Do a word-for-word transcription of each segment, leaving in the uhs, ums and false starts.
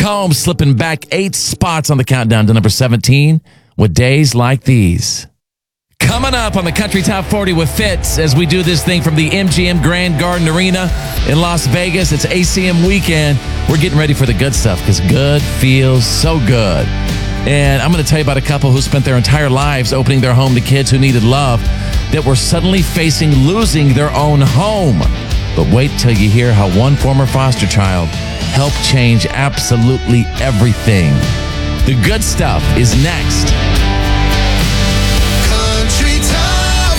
Combs slipping back eight spots on the countdown to number seventeen with Days Like These. Coming up on the Country Top forty with Fitz as we do this thing from the M G M Grand Garden Arena in Las Vegas. It's A C M weekend. We're getting ready for the good stuff because good feels so good. And I'm going to tell you about a couple who spent their entire lives opening their home to kids who needed love that were suddenly facing losing their own home. But wait till you hear how one former foster child helped change absolutely everything. The good stuff is next. Country Top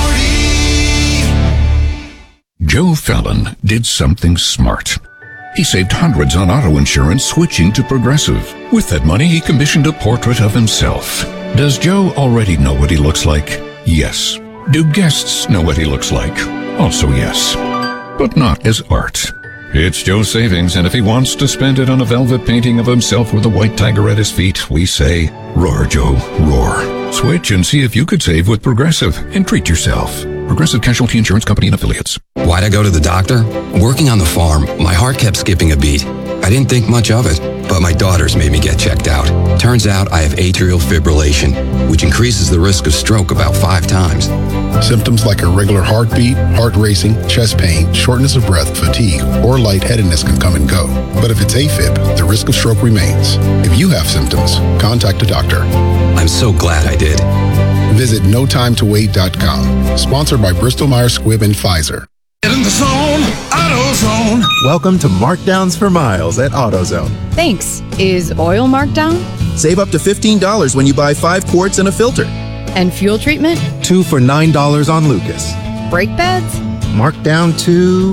forty. Joe Fallon did something smart. He saved hundreds on auto insurance switching to Progressive. With that money, he commissioned a portrait of himself. Does Joe already know what he looks like? Yes. Do guests know what he looks like? Also yes. But not as art. It's Joe's savings, and if he wants to spend it on a velvet painting of himself with a white tiger at his feet, we say, roar, Joe, roar. Switch and see if you could save with Progressive and treat yourself. Progressive Casualty Insurance Company and Affiliates. Why'd I go to the doctor? Working on the farm, my heart kept skipping a beat. I didn't think much of it, but my daughters made me get checked out. Turns out I have atrial fibrillation, which increases the risk of stroke about five times. Symptoms like irregular heartbeat, heart racing, chest pain, shortness of breath, fatigue, or lightheadedness can come and go. But if it's AFib, the risk of stroke remains. If you have symptoms, contact a doctor. I'm so glad I did. Visit no time to wait dot com. Sponsored by Bristol Myers Squibb and Pfizer. Get in the zone, AutoZone. Welcome to Markdowns for Miles at AutoZone. Thanks. Is oil marked down? Save up to fifteen dollars when you buy five quarts and a filter. And fuel treatment? Two for nine dollars on Lucas. Brake pads? Marked down to